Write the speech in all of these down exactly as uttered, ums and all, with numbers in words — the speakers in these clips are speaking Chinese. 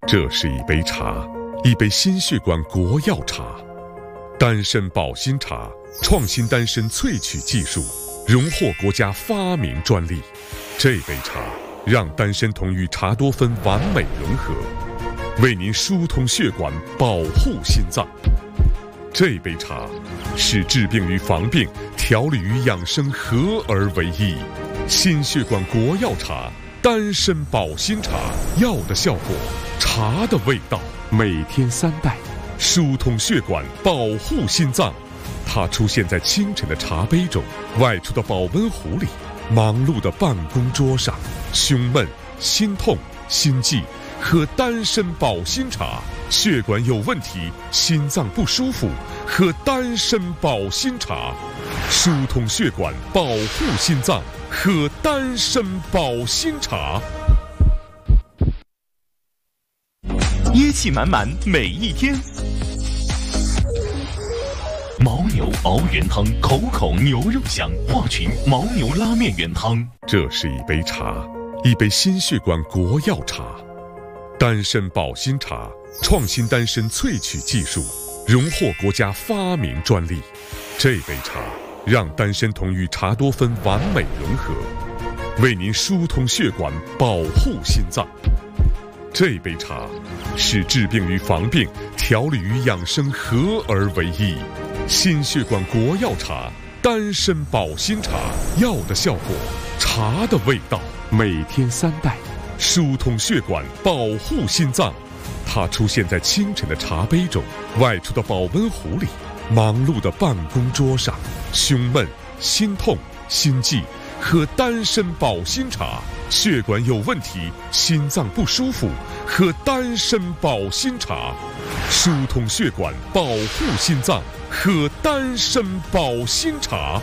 这是一杯茶，一杯心血管国药茶，丹参保心茶，创新丹参萃取技术，荣获国家发明专利。这杯茶让丹参酮与茶多酚完美融合，为您疏通血管，保护心脏。这杯茶是治病与防病、调理与养生合而为一。心血管国药茶，丹参保心茶，药的效果，茶的味道，每天三袋，疏通血管，保护心脏。它出现在清晨的茶杯中，外出的保温壶里，忙碌的办公桌上。胸闷、心痛、心悸，喝丹参保心茶；血管有问题、心脏不舒服，喝丹参保心茶。疏通血管，保护心脏，喝丹参保心茶。 椰气满满每一天。牦牛熬原汤，口口牛肉香。华群牦牛拉面原汤。 这是一杯茶，一杯心血管国药茶，丹参保心茶，创新丹参萃取技术，荣获国家发明专利。这杯茶让丹参酮与茶多酚完美融合，为您疏通血管，保护心脏。这杯茶是治病与防病、调理与养生合而为一。心血管国药茶，丹参保心茶，药的效果，茶的味道，每天三袋，疏通血管，保护心脏。它出现在清晨的茶杯中，外出的保温壶里，忙碌的办公桌上。胸闷、心痛、心悸，喝丹参保心茶；血管有问题、心脏不舒服，喝丹参保心茶。疏通血管，保护心脏，喝丹参保心茶。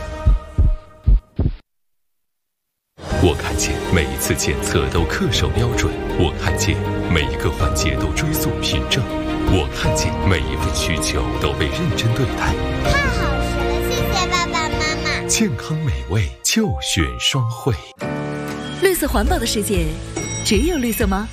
我看见每一次检测都恪守标准，我看见每一个环节都追溯凭证，我看见每一份需求都被认真对待。 太好吃了，谢谢爸爸妈妈。 健康美味就选双汇。 绿色环保的世界，只有绿色吗？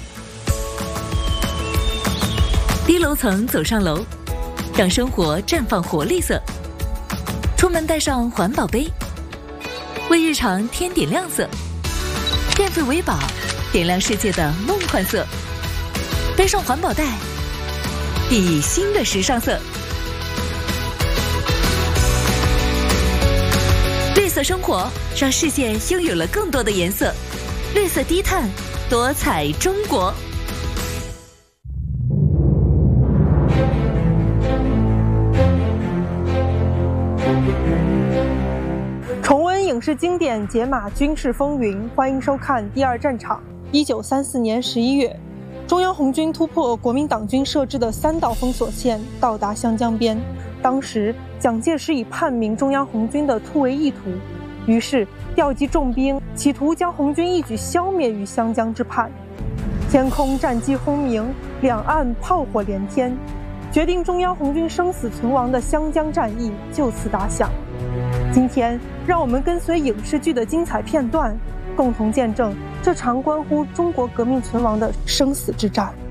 低楼层走上楼，让生活绽放活力色。出门带上环保杯，为日常添点亮色。电费为宝，点亮世界的梦幻色。背上环保袋，熠熠新的时尚色。绿色生活，让世界拥有了更多的颜色。绿色低碳，多彩中国。 重温影视经典，解码军事风云，欢迎收看《第二战场》。一九三四年十一月，中央红军突破国民党军设置的三道封锁线，到达湘江边。当时，蒋介石已判明中央红军的突围意图，于是调集重兵，企图将红军一举消灭于湘江之畔。天空战机轰鸣，两岸炮火连天，决定中央红军生死存亡的湘江战役就此打响。今天，让我们跟随影视剧的精彩片段，共同见证这场关乎中国革命存亡的生死之战。